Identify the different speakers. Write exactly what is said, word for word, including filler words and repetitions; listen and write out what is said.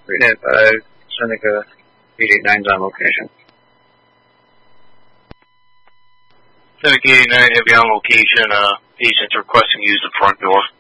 Speaker 1: three nine five, Seneca, eight eight nine's on location.
Speaker 2: Seneca eight eight nine, heavy on location. Uh, patient's requesting to use the front door.